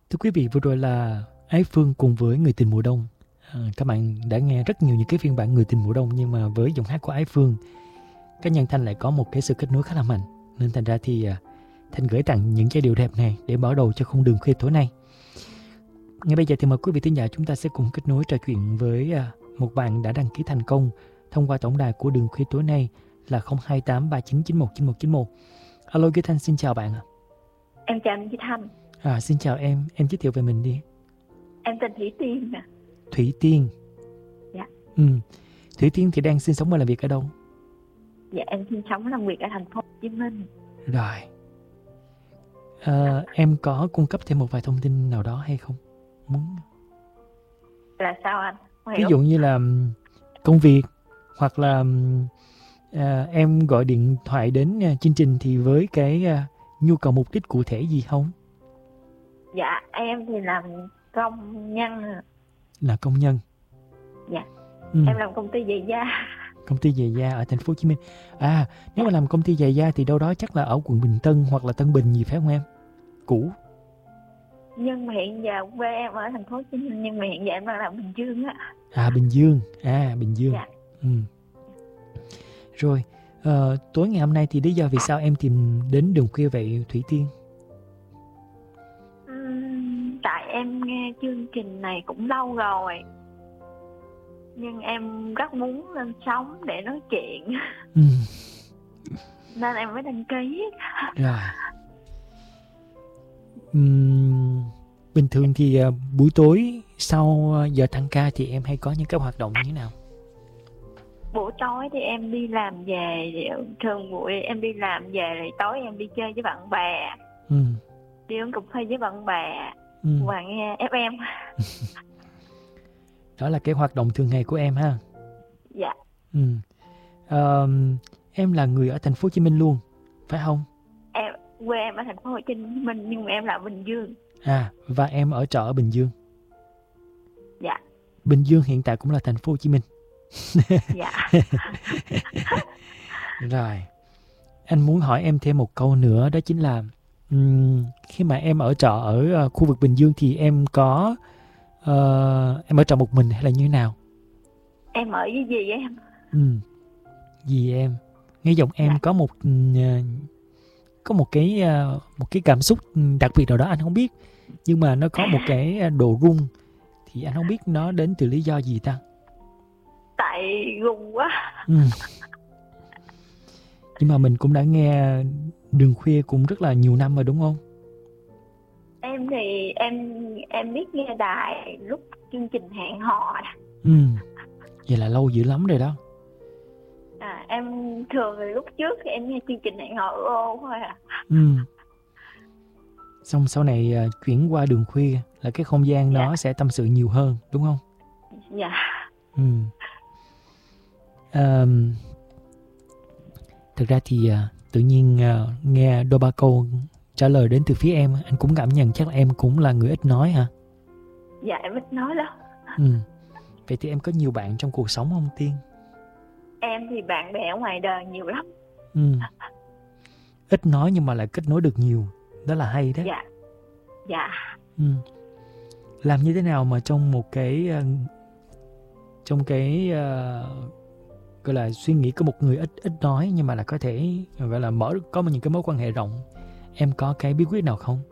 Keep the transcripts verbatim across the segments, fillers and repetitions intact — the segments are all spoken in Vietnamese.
Thưa quý vị, vừa rồi là Ái Phương cùng với Người tình mùa đông. À, các bạn đã nghe rất nhiều những cái phiên bản Người tình mùa đông, nhưng mà với giọng hát của Ái Phương, các nhân Thanh lại có một cái sự kết nối khá là mạnh. Nên thành ra thì à, Thanh gửi tặng những giai điệu đẹp này để mở đầu cho khung đường khuya tối nay. Ngay bây giờ thì mời quý vị thính giả chúng ta sẽ cùng kết nối trò chuyện với à, một bạn đã đăng ký thành công thông qua tổng đài của đường khuya tối nay là không hai tám ba chín chín một chín một chín một. Alo Duy Thanh, xin chào bạn ạ. Em chào anh Duy Thanh. À, xin chào em, em giới thiệu về mình đi. Em tên Thủy Tiên nè. Thủy Tiên. Dạ. Ừ. Thủy Tiên thì đang sinh sống và làm việc ở đâu? Dạ em sinh sống làm việc ở thành phố Hồ Chí Minh. Rồi. À, em có cung cấp thêm một vài thông tin nào đó hay không? Muốn... Là sao anh? Ví dụ như là công việc hoặc là à, em gọi điện thoại đến à, chương trình thì với cái à, nhu cầu mục đích cụ thể gì không? Dạ em thì làm công nhân. Là công nhân. Dạ. Ừ. Em làm công ty giày da. Công ty giày da ở thành phố Hồ Chí Minh. À, nếu mà làm công ty giày da thì đâu đó chắc là ở quận Bình Tân hoặc là Tân Bình gì phải không em? Cũ. Nhưng mà hiện giờ quê em ở thành phố Hồ Chí Minh, nhưng mà hiện giờ em đang làm Bình Dương á. À, Bình Dương. À, Bình Dương. Dạ. Ừ. Rồi, uh, tối ngày hôm nay thì lý do vì sao em tìm đến đường khuya vậy Thủy Tiên? Uhm, tại em nghe chương trình này cũng lâu rồi, nhưng em rất muốn lên sóng để nói chuyện. Ừ. Nên em mới đăng ký. Rồi. Uhm, bình thường thì uh, buổi tối sau giờ tăng ca thì em hay có những cái hoạt động như thế nào? Buổi tối thì em đi làm về, thường buổi em đi làm về rồi tối em đi chơi với bạn bè. Ừ. Đi uống cà phê với bạn bè. Ừ. Và nghe ép em. Đó là cái hoạt động thường ngày của em ha. Dạ. Ừ. Uh, em là người ở thành phố Hồ Chí Minh luôn, phải không? Em quê em ở thành phố Hồ Chí Minh nhưng mà em là Bình Dương. À, và em ở trọ ở Bình Dương. Dạ. Bình Dương hiện tại cũng là thành phố Hồ Chí Minh. Dạ. Rồi. Anh muốn hỏi em thêm một câu nữa, đó chính là um, khi mà em ở trọ ở uh, khu vực Bình Dương thì em có uh, em ở trọ một mình hay là như thế nào? Em ở với dì em. Ừ. Dì em. Nghe giọng em Dạ. có một uh, có một cái uh, một cái cảm xúc đặc biệt nào đó anh không biết, nhưng mà nó có một cái độ rung, thì anh không biết nó đến từ lý do gì ta. Tại rung quá. Ừ. Nhưng mà mình cũng đã nghe đường khuya cũng rất là nhiều năm rồi đúng không? Em thì em em biết nghe đài lúc chương trình hẹn hò. Ừ. Vậy là lâu dữ lắm rồi đó. À, em thường lúc trước thì em nghe chương trình hẹn hò ô thôi à. Ừ. Xong sau này uh, chuyển qua đường khuya là cái không gian Dạ. nó sẽ tâm sự nhiều hơn đúng không? Dạ. Ừ. Um, thực ra thì uh, tự nhiên uh, nghe đôi ba câu trả lời đến từ phía em, anh cũng cảm nhận chắc là em cũng là người ít nói hả? Dạ em ít nói lắm. Ừ. Vậy thì em có nhiều bạn trong cuộc sống không Tiên? Em thì bạn bè ở ngoài đời nhiều lắm. Ừ. Ít nói nhưng mà lại kết nối được nhiều, đó là hay đó. Dạ. Dạ. Ừ. Làm như thế nào mà trong một cái uh, trong cái uh, gọi là suy nghĩ của một người ít ít nói nhưng mà là có thể gọi là mở có những cái mối quan hệ rộng, em có cái bí quyết nào không?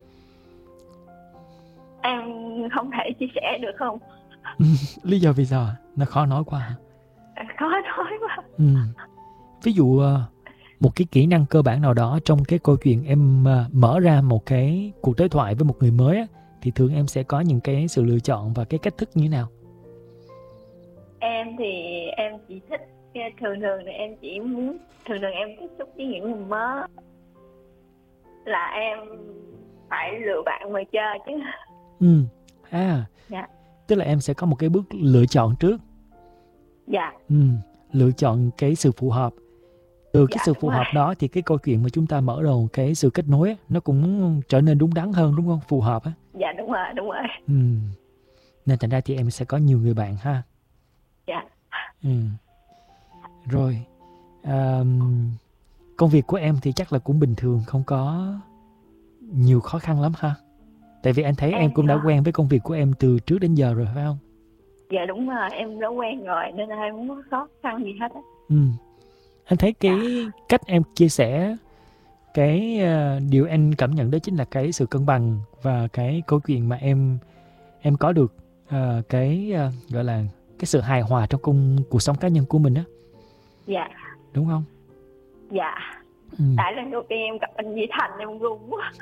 Em không thể chia sẻ được không? Lý do vì sao? Nó khó nói quá hả? Khó nói quá. Ừ. Ví dụ uh, một cái kỹ năng cơ bản nào đó trong cái câu chuyện em uh, mở ra một cái cuộc đối thoại với một người mới á, thì thường em sẽ có những cái sự lựa chọn và cái cách thức như thế nào? Em thì em chỉ thích, thường thường thì em chỉ muốn, thường thường em tiếp xúc với những người mới là em phải lựa bạn mà chơi chứ. Ừ. À. Dạ. Tức là em sẽ có một cái bước lựa chọn trước. Dạ. Ừ. Lựa chọn cái sự phù hợp. Từ cái Dạ, sự phù hợp rồi. đó thì cái câu chuyện mà chúng ta mở đầu cái sự kết nối á, nó cũng trở nên đúng đắn hơn đúng không? Phù hợp á. Dạ đúng rồi, đúng rồi. Ừ. Nên thành ra thì em sẽ có nhiều người bạn ha. Dạ. Ừ. Rồi. À, công việc của em thì chắc là cũng bình thường, không có nhiều khó khăn lắm ha. Tại vì anh thấy em, Em cũng đã có. quen với công việc của em từ trước đến giờ rồi phải không? Dạ đúng rồi, em đã quen rồi nên là em không có khó khăn gì hết á. Ừ. Anh thấy cái cách em chia sẻ cái ờ, điều anh cảm nhận đó chính là cái sự cân bằng và cái câu chuyện mà em em có được ờ, cái ờ, gọi là cái sự hài hòa trong công cuộc sống cá nhân của mình á, Dạ. đúng không? Dạ. Ừ. Tại lần đầu tiên em gặp anh Duy Thành em run quá.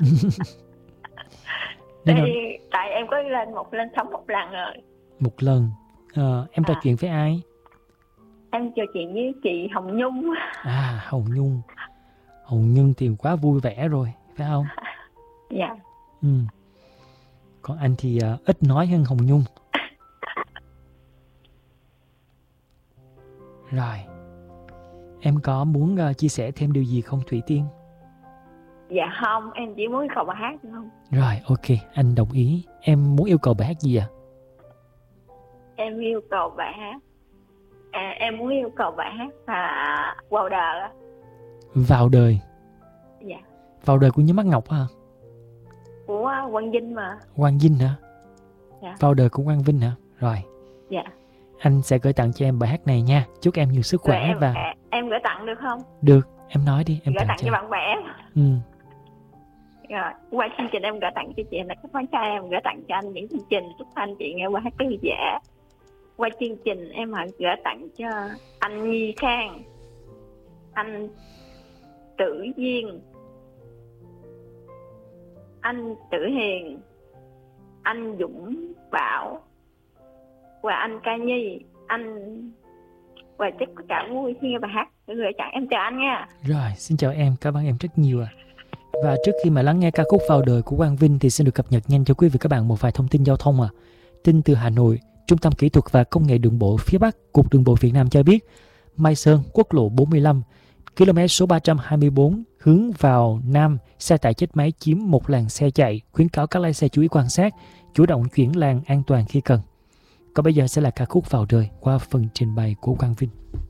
Nên là tại, tại em có lên một lên sóng một lần rồi. một lần ờ, em trò À. chuyện với ai? Em trò chuyện với chị Hồng Nhung. À, Hồng Nhung. Hồng Nhung thì quá vui vẻ rồi phải không? Dạ. Ừ. Còn anh thì ờ, ít nói hơn Hồng Nhung. Rồi, em có muốn ờ, chia sẻ thêm điều gì không Thủy Tiên? Dạ không, em chỉ muốn cầu bài hát thôi không. Rồi, ok, anh đồng ý. Em muốn yêu cầu bài hát gì ạ? À? Em yêu cầu bài hát à, em muốn yêu cầu bài hát là Vào đời á. Vào đời. Dạ. Vào đời của nhóm Mắt Ngọc hả? Của Quang Vinh mà. Quang Vinh hả? Dạ. Vào đời của Quang Vinh hả? Rồi. Dạ. Anh sẽ gửi tặng cho em bài hát này nha. Chúc em nhiều sức khỏe. Rồi em, và à, em gửi tặng được không? Được, em nói đi, em Gửi tặng, tặng cho cho bạn bè. Ừ. Rồi, qua chương trình em gửi tặng cho chị là các món cho em, gửi tặng cho anh những chương trình, chúc anh chị nghe qua hát thư giả. Qua chương trình em hãy gửi tặng cho anh Nhi Khang, anh Tử Duyên, anh Tử Hiền, anh Dũng Bảo và anh Ca Nhi, anh và chúc tất cả vui khi nghe bài hát gửi tặng. Em chào anh nha. Rồi, xin chào em, cảm ơn em rất nhiều ạ. À. Và trước khi mà lắng nghe ca khúc Vào đời của Quang Vinh thì xin được cập nhật nhanh cho quý vị các bạn một vài thông tin giao thông à. Tin từ Hà Nội, Trung tâm Kỹ thuật và Công nghệ Đường bộ phía Bắc, Cục Đường bộ Việt Nam cho biết, Mai Sơn, quốc lộ bốn mươi lăm, km số ba trăm hai mươi bốn, hướng vào Nam, xe tải chết máy chiếm một làn xe chạy, khuyến cáo các lái xe chú ý quan sát, chủ động chuyển làn an toàn khi cần. Còn bây giờ sẽ là ca khúc Vào đời qua phần trình bày của Quang Vinh.